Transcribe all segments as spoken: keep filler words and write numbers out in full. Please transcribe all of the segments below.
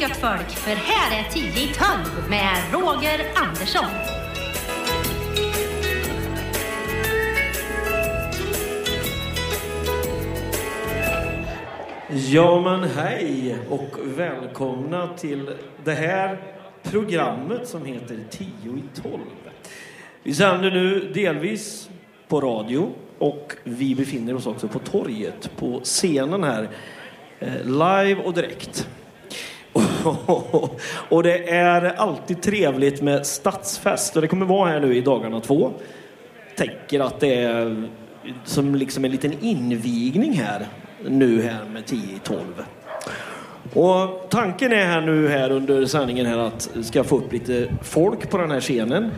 folk, för här är tio i tolv med Roger Andersson. Ja men hej och välkomna till det här programmet som heter tio i tolv. Vi sänder nu delvis på radio och vi befinner oss också på torget, på scenen här, live och direkt. Och det är alltid trevligt med stadsfest och det kommer vara här nu i dagarna två. Tänker att det är som liksom en liten invigning här nu här med tio i tolv. Och tanken är här nu här under sändningen här att ska få upp lite folk på den här scenen.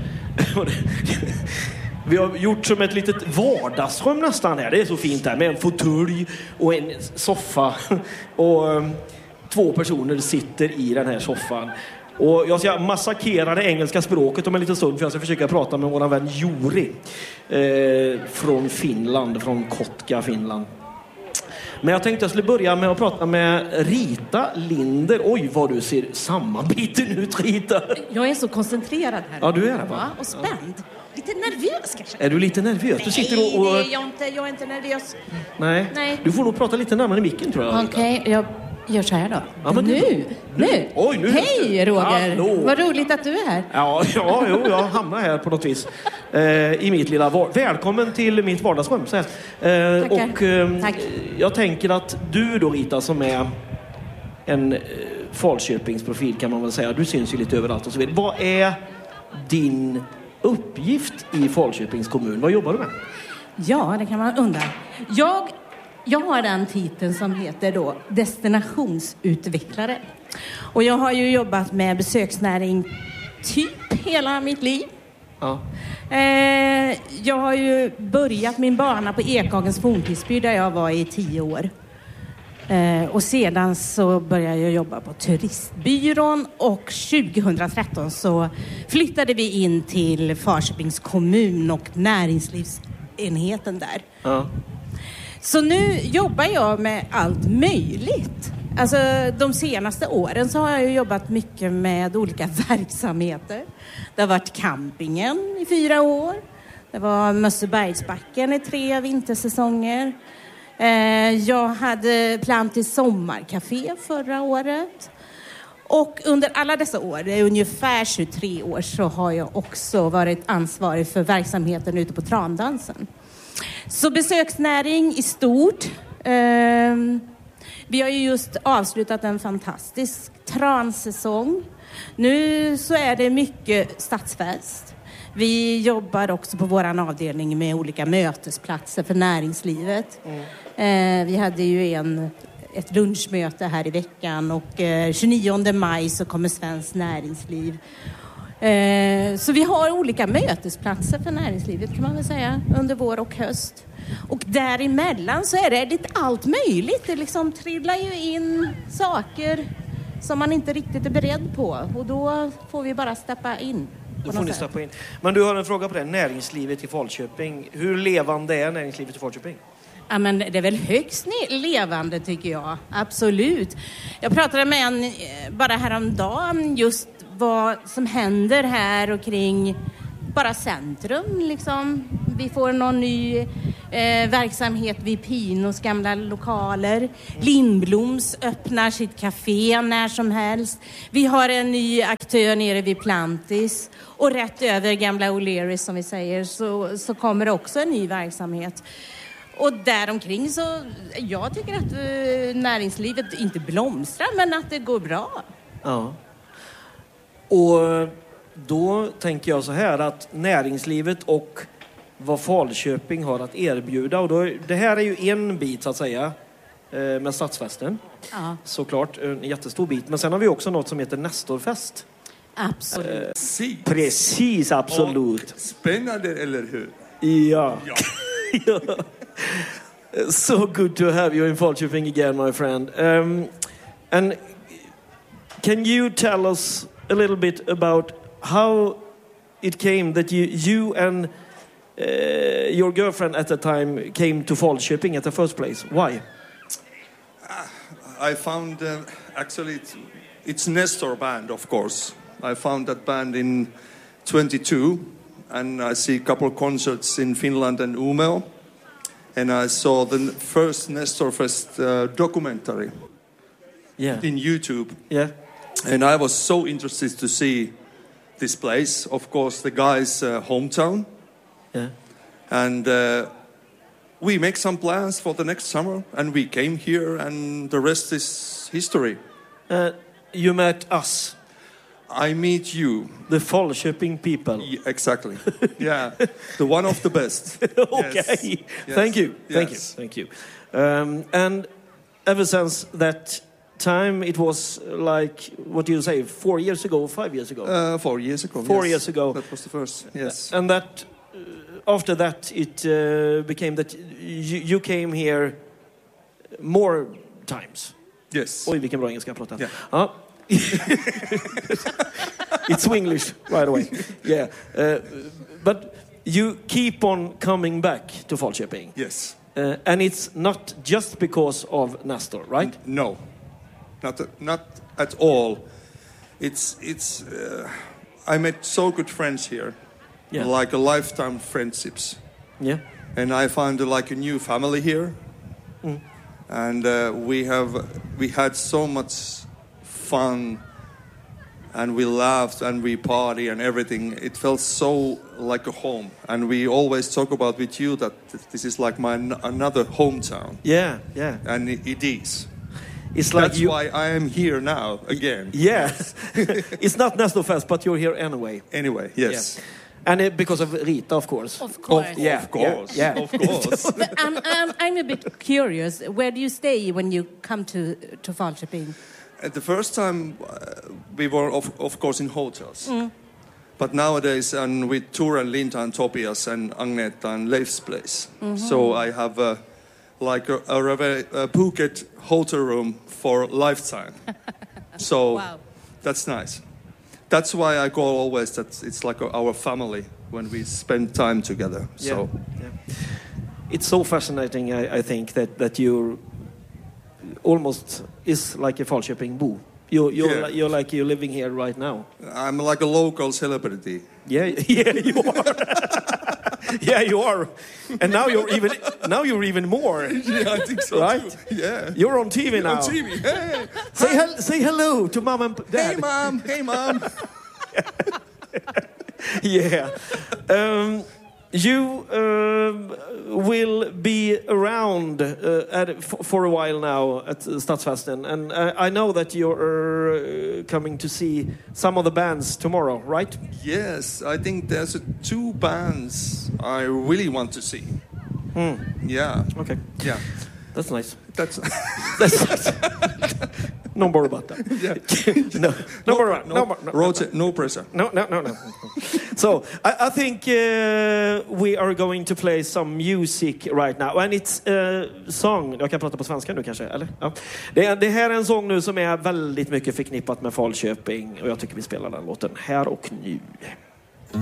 Vi har gjort som ett litet vardagsrum nästan här. Det är så fint här med en fåtölj och en soffa och två personer sitter i den här soffan. Och jag ska massakera det engelska språket om en liten stund för jag ska försöka prata med vår vän Juri eh, från Finland, från Kotka, Finland. Men jag tänkte jag skulle börja med att prata med Rita Linder. Oj, vad du ser sammanbiten ut, Rita. Jag är så koncentrerad här. Ja, du är det, va? Ja, och spänd. Lite nervös kanske. Är du lite nervös? Du sitter Nej, och... det är jag inte. Jag är inte nervös. Nej. Nej. Du får nog prata lite närmare micken, tror jag. Okej, okay, jag gör så här då. Ja, men nu, nu. nu. Oj, nu. Hej, Roger. Hallå. Vad roligt att du är här. Ja, ja jo, jag hamnar här på något vis. Eh, I mitt lilla... Var- Välkommen till mitt vardagsrum. Så här. Eh, Tackar. och eh, Tack. jag tänker att du då, Rita, som är en eh, Falköpingsprofil kan man väl säga. Du syns ju lite överallt och så vidare. Vad är din uppgift i Falköpings kommun? Vad jobbar du med? Ja, det kan man undra. Jag, jag har den titeln som heter då destinationsutvecklare. Och jag har ju jobbat med besöksnäring typ hela mitt liv. Ja. Eh, jag har ju börjat min bana på Ekhagens forntidsby där jag var i tio år. Eh, och sedan så började jag jobba på turistbyrån och tjugohundratretton så flyttade vi in till Falköpings kommun och näringslivsenheten där. Ja. Så nu jobbar jag med allt möjligt. Alltså de senaste åren så har jag ju jobbat mycket med olika verksamheter. Det har varit campingen i fyra år. Det var Mössebergsbacken i tre vintersäsonger. Jag hade plan till sommarcafé förra året. Och under alla dessa år, det är ungefär tjugotre år, så har jag också varit ansvarig för verksamheten ute på Trandansen. Så besöksnäring i stort. Vi har ju just avslutat en fantastisk transäsong. Nu så är det mycket stadsfest. Vi jobbar också på våran avdelning med olika mötesplatser för näringslivet. Mm. Eh, vi hade ju en, ett lunchmöte här i veckan och eh, tjugonionde maj så kommer Svenskt Näringsliv. Eh, så vi har olika mötesplatser för näringslivet kan man väl säga under vår och höst. Och däremellan så är det lite allt möjligt. Det liksom trillar ju in saker som man inte riktigt är beredd på. Och då får vi bara steppa in. Då får ni steppa in. Men du har en fråga på det. Näringslivet i Falköping. Hur levande är näringslivet i Falköping? Ja, men det är väl högst levande tycker jag. Absolut. Jag pratade med en bara häromdagen just vad som händer här och kring bara centrum liksom. Vi får någon ny eh, verksamhet vid Pinos gamla lokaler. Lindbloms öppnar sitt café när som helst. Vi har en ny aktör nere vid Plantis. Och rätt över gamla O'Learys som vi säger så, så kommer det också en ny verksamhet. Och däromkring så, jag tycker att uh, näringslivet inte blomstrar men att det går bra. Ja. Och då tänker jag så här att näringslivet och vad Falköping har att erbjuda. Och då, det här är ju en bit så att säga med stadsfesten. Ja. Såklart en jättestor bit. Men sen har vi också något som heter Nestorfest. Absolut. Eh, Precis. Precis, absolut. Och spännande, eller hur? Ja. Ja. So good to have you in Falköping again, my friend. Um, and can you tell us a little bit about how it came that you, you and uh, your girlfriend at the time came to Falköping at the first place? Why? I found uh, actually it, it's Nestor band, of course. I found that band in twenty-two, and I see a couple of concerts in Finland and Umeå. And I saw the first Nestor Fest uh, documentary Yeah. in YouTube. Yeah. And I was so interested to see this place. Of course, the guy's uh, hometown. Yeah. And uh, we make some plans for the next summer. And we came here, and the rest is history. Uh, you met us, I meet you. the Falköping people. Y- exactly. Yeah. The one of the best. Okay. Yes. Thank you. Thank Yes. you. Thank you. Um, and ever since that time, it was like, what do you say, four years ago, five years ago? Uh, four years ago. Four yes. years ago. That was the first. Yes. And that, uh, after that, it uh, became that you, you came here more times. Yes. Oj, vilken bra engelska jag pratar. Yeah. Ja. It's Swinglish right away. Yeah. Uh, but you keep on coming back to Falköping. Yes. Uh, and it's not just because of Nestor, right? No, not not at all. It's it's. Uh, I met so good friends here, Yeah. like a lifetime friendships, Yeah. and I found uh, like a new family here, Mm. and uh, we have we had so much fun, and we laughed and we party and everything. It felt so like a home, and we always talk about with you that this is like my n- another hometown, Yeah, yeah. and it, it is. It's like That's you... why I am here now again. Yeah. It's not Nestor Fest, but you're here anyway. Anyway, yes. Yeah. And it, because of Rita, of course. Of course. Yeah, Of course. Yeah, yeah. Of course. But I'm, I'm, I'm a bit curious. Where do you stay when you come to, to Falköping? At the first time, uh, we were, of, of course, in hotels. But nowadays, and with Ture and Linda and Tobias and Agneta and Leif's place. So I have uh, like a, a, reve- a Phuket hotel room for lifetime. So Wow. that's nice. That's why I call always that it's like a, our family when we spend time together. Yeah, So yeah. It's so fascinating, I, I think, that, that you're almost is like a Falköping Bo. You, you're, Yeah. li- you're like you're living here right now. I'm like a local celebrity. Yeah, yeah, you are. Yeah, you are. And now you're even now you're even more. Yeah, I think so. Right? Too. Yeah. You're on T V now. On T V. Hey, Say hel- say hello to mom and p- dad. hey, mom. Hey, mom. Yeah. Um, you um, will be around uh, at, f- for a while now at Stadsfesten, and uh, I know that you're uh, coming to see some of the bands tomorrow, right? Yes, I think there's uh, two bands I really want to see. Yeah. Okay, Yeah. that's nice. That's That's nice. No more about that. no, no, more. No, no, more. No, Roger, no pressure. No, no, no, no. So I, I think uh, we are going to play some music right now. And it's a song, jag kan prata på svenska nu kanske, eller? Ja. Det, är, det här är en sång nu som är väldigt mycket förknippat med Falköping. Och jag tycker vi spelar den låten här och nu.